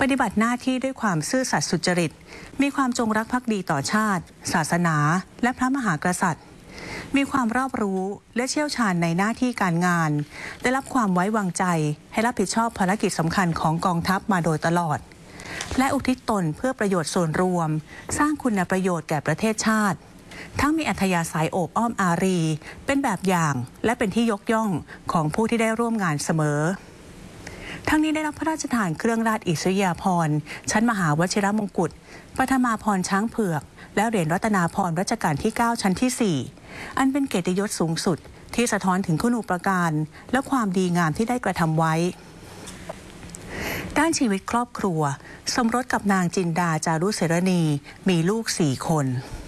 ปฏิบัติหน้าที่ด้วยความซื่อสัตย์สุจริตมีความจงรักภักดีต่อชาติศาสนาและพระมหากษัตริย์มีความรอบรู้และเชี่ยวชาญในหน้าที่การงานได้รับความไว้วางใจให้รับผิดชอบภารกิจสำคัญของกองทัพมาโดยตลอดและอุทิศตนเพื่อประโยชน์ส่วนรวมสร้างคุณประโยชน์แก่ประเทศชาติทั้งมีอัธยาศัยโอบอ้อมอารีเป็นแบบอย่างและเป็นที่ยกย่องของผู้ที่ได้ร่วมงานเสมอทั้งนี้ได้รับพระราชทานเครื่องราชอิสริยาภรณ์ชั้นมหาวชิรมงกุฎปฐมาภรณ์ช้างเผือกและเหรียญรัตนาภรณ์รัชกาลที่ 9 ชั้นที่ 4อันเป็นเกียรติยศสูงสุดที่สะท้อนถึงคุณูปการและความดีงามที่ได้กระทำไว้ด้านชีวิตครอบครัวสมรสกับนางจินดาจารุเสรณีมีลูก4 คน